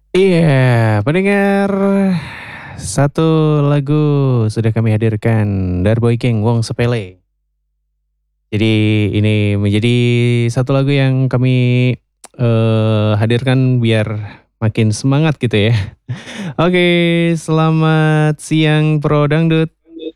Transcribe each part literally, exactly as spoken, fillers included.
Iya, pendengar, satu lagu sudah kami hadirkan dari Boy King, Wong Sepele. Jadi ini menjadi satu lagu yang kami eee, hadirkan biar makin semangat gitu ya. Oke, selamat siang Pro Dangdut.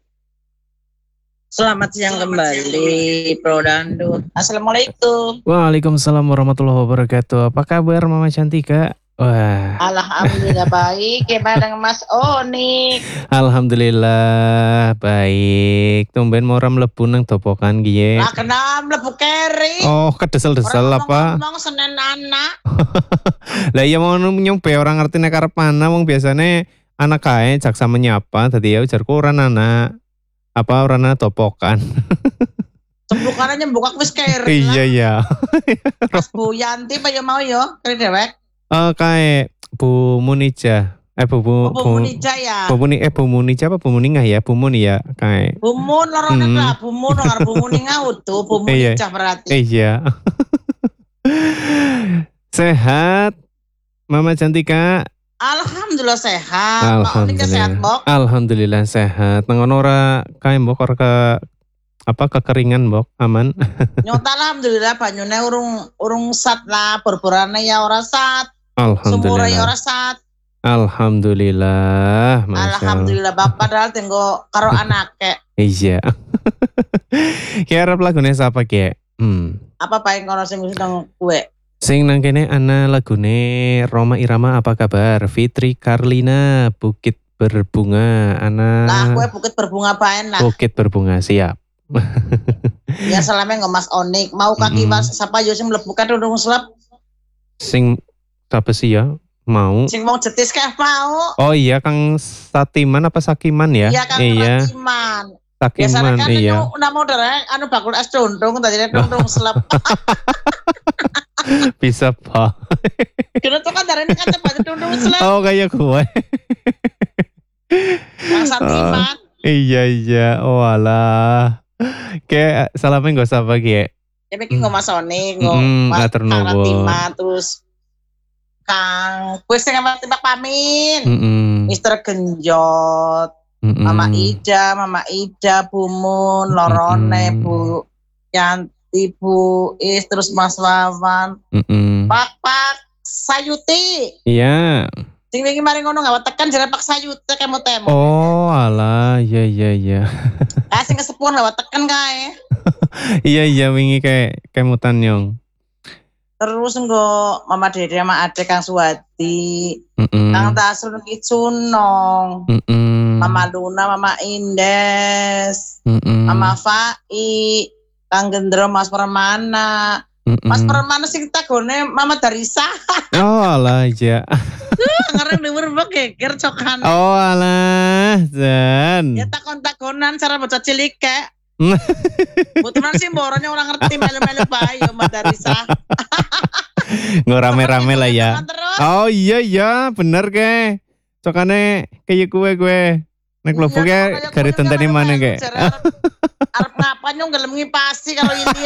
Selamat siang kembali Pro Dangdut. Assalamualaikum. Waalaikumsalam warahmatullahi wabarakatuh. Apa kabar Mama Cantika? Wah. Alhamdulillah baik. Gimana dengan Mas Onik? Alhamdulillah baik. Tumben mau ram mlebu nang topokan kiye. Lah kena mlebu keri. Oh, kedesel-desel apa? Ngomong Senin anak. Lah iya mau nyombe orang ngerti nek arep mana wong biasane anak kae jaksa menyapa dadi ya ujarku ora anak apa ora ana topokan. Cemplukane nyembuk wis keri. Iya iya. Mas Bu Yanti apa ya mau yo keri dewek? Eh kae Bu Munija. Eh Bu Bu, oh, Bu Munija ya. Bu Muni eh Bu Munija apa Bu Muningah ya? Bu Muni ya kae. Bu Mun lorone hmm. lah Bu Mun karo Bu Muningah utuh Bu Munija berarti. Iya. Sehat Mama Cantika? Alhamdulillah sehat. Alhamdulillah sehat, Bok. Alhamdulillah sehat. Nang ono ora kae Mbok ora ke apa kekeringan Mbok, aman? Nyota alhamdulillah banyune urung urung sat lah, borborane ya ora sat. Alhamdulillah. Sumure ya ora sat. Alhamdulillah. Alhamdulillah bapak padahal tenggo karo anake. Iya. Ki arep lagune sapa ki? Hmm. Apa paling kono sing nang kue? Sing nang kene ana lagune Roma Irama apa kabar? Fitri Karlina Bukit Berbunga ana. Lah kue Bukit Berbunga paen lah. Bukit Berbunga siap. Ya selama nggak Mas Onik mau kaki Mas mm-hmm. Siapa yo sing mlebu kan urung slep. Sing apa sih ya? Mau. Sing mau jetis kae mau. Oh iya Kang Satiman apa Sakiman ya? Iya Kang iya. Sakiman. Sakiman kan iya. Anu namo derek anu bakul es condong tadi condong slep. Bisa Pak. Kena tuh kan dari ini kan tempat condong slep. Oh kayak gue. Kang Satiman. Oh, iya iya. Oh alah. Kayak salamnya gak usah pagi ya. Ya bikin ngomong Sony, ngomong Kang terus Kang, gue sing sama tembak pamin, mm-mm. Mister Genjot, mm-mm. Mama Ida, Mama Ida, Bu Mun, Lorone, mm-mm. Bu Yanti, Bu Is, terus Mas Wawan, mm-mm. Pak Pak Sayuti. Iya. Sing wingi mari ngono gak tekan jare Pak Sayuti kemo-temo. Oh, alah, iya iya iya. Ah sing kesepuan lewat tekan kae. Iya iya wingi kayak kemutan nyong. Terus nggo Mama Dede sama Ade Kang Suwadi. Mm-mm. Kang Tasrun Ki Cunong. Mm-mm. Mama Luna, Mama Indes. Mm-mm. Mama Fai, Kang Gendro, Mas Permana. Mm-mm. Mas Permana sing tagone Mama Darisa. Oh alah iya. Ngareng dewer mbok geger cokan. Oh alah, Jan. Ya takon-takonan cara bocah cilik kek. Butuhan sih boranya orang ngerti melu-melu bae yo Mbak Darisa. Nggak rame-rame lah ya. Oh iya iya, bener ke. Cokane kayak kue gue. Nek mlebu ke garis tenteni mana ke? Arep ngapa nyong gelem ngipasi kalau ini.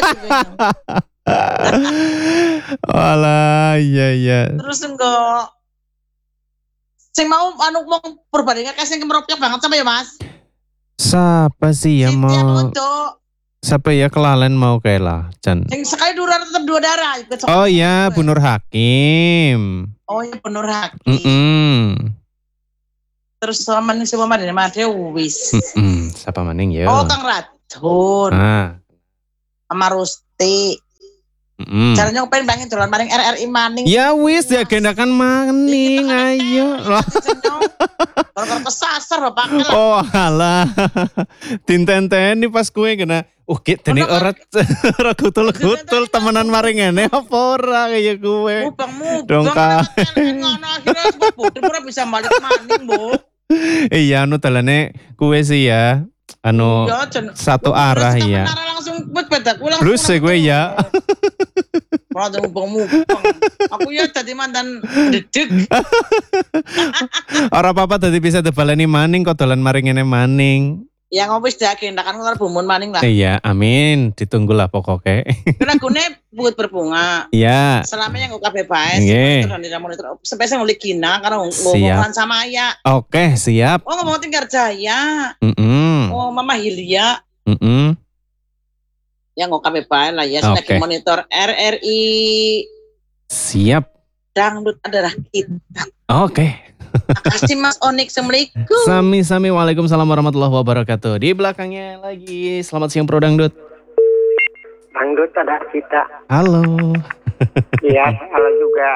Walah, iya iya. Terus enggak sing mau anu wong perbandingan kasih kemeropnya banget sama ya Mas. Siapa sih ya mau? Siapa ya kelalen mau kayak lah, Chan. Yang sekali dua tetap dua darah. Oh iya, Bu Nur Hakim. Oh iya, Bu Nur Hakim. Mm-mm. Terus sama nih semua mana Mas wis. Mm-mm. Siapa maning ya? Oh Kang Racun. Ah. Sama Rusti. Mm. Caranya pengen bangin dolan maring R R I maning. Ya wis ya gendakan maning ayo. Baru kesasar bapak. Oh alah. Tintenten pas kue kena. Uh ki dene ora ora kutul-kutul temenan maring ngene apa ora kaya kue. Mubang-mubang. Dongka. Ngono akhirnya sebab ora bisa balik maning, Bu. Iya anu dalane kue sih ya. Anu ya, satu arah ya. Langsung beda langsung. Terus gue ya. Rada mubang-mubang. Aku ya tadi mantan dedek. Ora apa-apa tadi bisa dibaleni maning kok dolan maring ngene maning. Ya ngopi sudah agenda kan kalau bumun maning lah. Iya, amin. Ditunggulah pokoknya. Lagune buat berbunga. Iya. Selamanya nggak kabeh bae. Nggih. Monitor monitor. Sepesa nguli Gina karena ngomongan sama Ayah. Oke, siap. Oh ngomong Tinggar Jaya. Mm-mm. Oh Mama Hilya. Mm-mm. Ya nggak kabeh bae lah ya. Sedang okay. Monitor R R I. Siap. Dangdut adalah kita. Oke. Okay. Makasih Mas Onik, Assalamualaikum. Sami-sami, waalaikumsalam warahmatullahi wabarakatuh. Di belakangnya lagi, selamat siang Pro Dangdut. Dangdut ada kita. Halo. Iya, halo juga.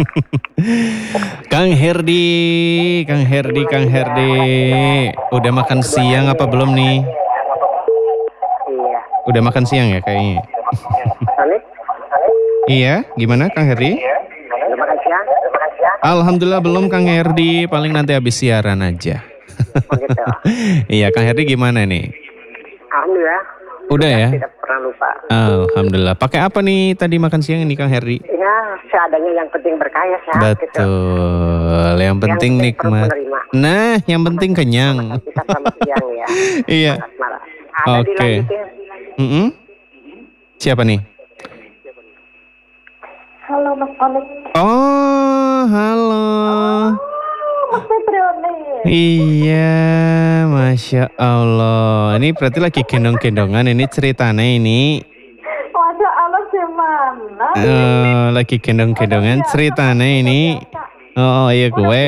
Kang Herdi, Kang Herdi, Kang Herdi. Udah makan siang apa belum nih? Iya. Udah makan siang ya kayaknya? Onik? Iya, gimana Kang Herdi? Udah makan siang? Udah makan siang? Alhamdulillah belum Kang Herdi, paling nanti habis siaran aja. Oh gitu. Iya, Kang Herdi gimana nih? Alhamdulillah. Udah ya? Tidak pernah lupa. Alhamdulillah. Pakai apa nih tadi makan siang ini Kang Herdi? Ya, seadanya yang penting berkah ya. Betul. Gitu. Yang penting yang nikmat. Nah, yang penting kenyang. Kita selamat siang ya. Iya. Oke. Okay. Mm-hmm. Siapa nih? Halo Mas Onik. Oh, halo. Oh, Mas Petrione. Iya, Masya Allah. Ini berarti lagi gendong-gendongan ini ceritanya ini. Masya Allah gimana? Uh, lagi gendong-gendongan ceritanya ini. Oh iya gue.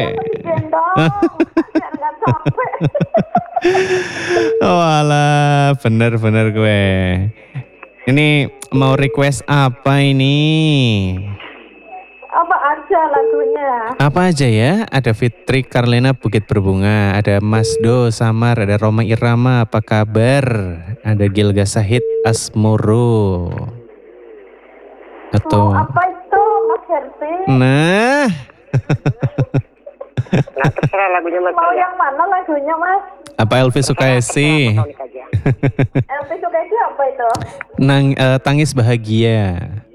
Oh alah, bener-bener gue. Ini mau request apa ini? Apa aja lagunya? Apa aja ya? Ada Fitri Karlena Bukit Berbunga, ada Mas Do Samar, ada Roma Irama Apa Kabar, ada Gilga Sahid Asmoro. Atau oh, apa itu Mas Herti? Nah. Nah, terserah lagunya Mas. Mau yang mana lagunya Mas? Apa Elvi Sukaesi? Elvi Sukaesi apa itu? Nang, uh, Tangis Bahagia.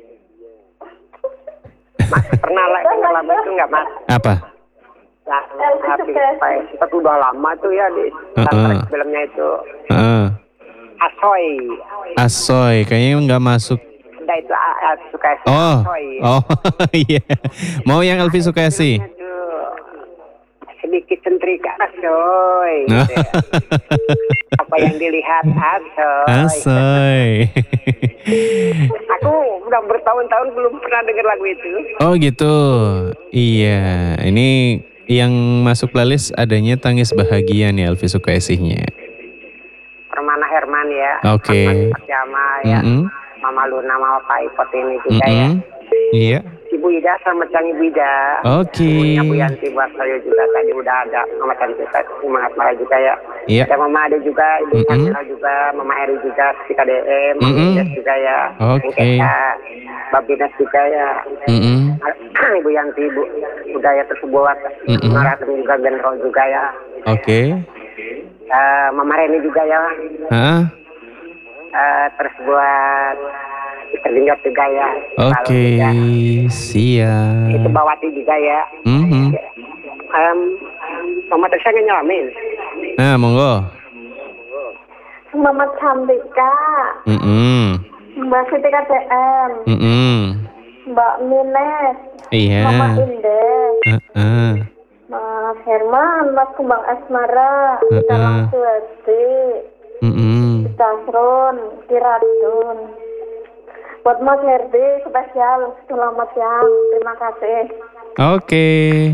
Mas pernah dengar lagu itu nggak Mas? Apa? Elvi Sukaesi. Itu udah lama tuh ya di uh-uh. filmnya itu. Uh-uh. Asoy. Asoy, kayaknya nggak masuk. Ada itu Elvi Sukaesi. Oh, Asoy. oh, iya. Mau yang Elvi Sukaesi? Sedikit sentrika Asoy. Gitu ya. Apa yang dilihat Asoy. Asoy. Aku udah bertahun-tahun belum pernah dengar lagu itu. Oh gitu. Iya, ini yang masuk playlist adanya Tangis Bahagia nih Elvi Sukaesinya. Permana Herman ya. Oke. Okay. Pertama ya. Mm-hmm. Mama Luna, Mama Pak Ipot ini juga mm-hmm. ya. Iya. Ibu Ida sama Cang Ibu Ida. Oke. Okay. Ibu Yanti buat saya juga tadi udah ada. Mama Cantik semangat marah juga ya. Iya. Dan Mama Ade juga, Ibu mm-hmm. Kamila juga, Mama Eri juga, Sika D M, Mama mm-hmm. Ida juga ya. Oke. Okay. Babinas juga ya. Mm-hmm. Ibu Yanti, Ibu Budaya tersebut. Mm-hmm. Marah juga General juga ya. Oke. Okay. Uh, Mama Reni juga ya. Hah? Uh, terus buat terlihat juga ya. Oke, okay, siap. Itu Bawati juga ya. Mm-hmm. Um, Mama Tersa nyalamin. Nah, monggo. Mama Cantika. Mm-hmm. Mbak Siti K D M. Mm-hmm. Mbak Mines. Iya. Mama Indes. Uh-uh. Mas Herman, Mas Kumbang Asmara, Kita uh-uh. Langsuati. Mm-hmm. Tasron, Kiradun. Buat Mas Herdi spesial selamat siang, terima kasih. Oke.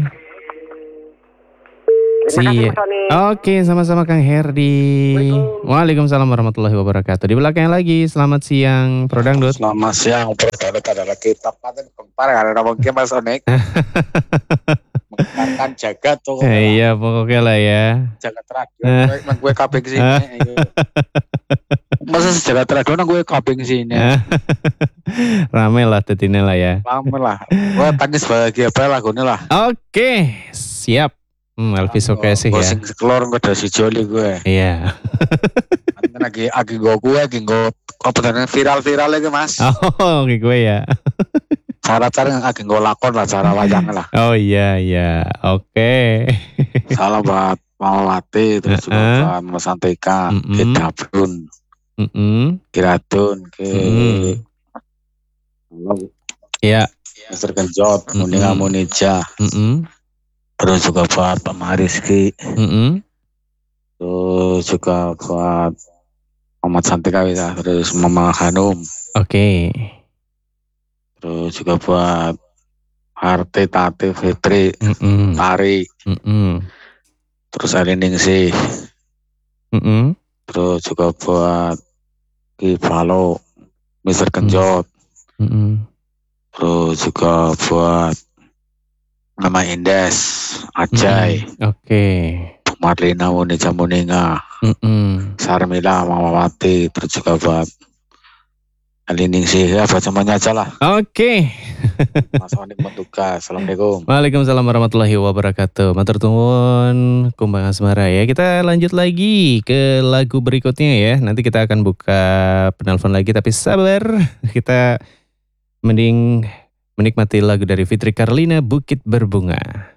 Terima kasih Mas Oni. Oke, sama-sama Kang Herdi. Waalaikumsalam warahmatullahi wabarakatuh. Di belakangnya lagi, selamat siang Pro Dangdut. Selamat siang Pro Dangdut adalah kita paten kempar karena mungkin Mas Onik. Menggemparkan jagat tuh. Eh, iya pokoknya lah ya. Jagat radio. Nang gue kabeh sini. Masa sejagat radio nang gue kabeh sini. Rame lah tetine lah ya. Rame lah. Gue tangis bahagia bae lagune lah. Oke, siap. Hmm, Elvi Sukaesi ya. Sing sekelor gue ada si Joli gue. Iya. Nanti lagi lagi gue gue lagi gue apa namanya viral-viral lagi Mas. Oh, oke gue ya. Cara-cara yang lagi gue lakon lah, cara wayang lah. Oh iya iya, oke. Salam buat Mamawati, terus juga Uh-uh. buat Mama Santika, Mm-mm. ke Dabrun, Mm-mm. Kiratun, ke Mm. Ya. Mister Genjot, Mm-mm. Muninga Munija, Mm-mm. terus juga buat Pak Mariski, Mm-mm. terus juga buat Muhammad Santika bisa, terus Mama Hanum, Oke. terus juga buat Harti, Tati, Fitri, Mm-mm. Tari, Mm-mm. terus Aliningsih, Mm-mm. terus juga buat Ki Valo, Mister Genjot, Mm-mm. terus juga buat Mama Indes, Ajay, Oke. Bu Marlina, Munija Muninga, Mm-mm. Sarmila, Mamawati, terus juga buat Aliningsih, ya buat semuanya aja lah. Oke. Mas Onik Mentugas, Assalamualaikum. Waalaikumsalam warahmatullahi wabarakatuh. Matur nuwun Kumbang Asmara ya. Kita lanjut lagi ke lagu berikutnya ya. Nanti kita akan buka penelpon lagi tapi sabar. Kita mending menikmati lagu dari Fitri Karlina, Bukit Berbunga.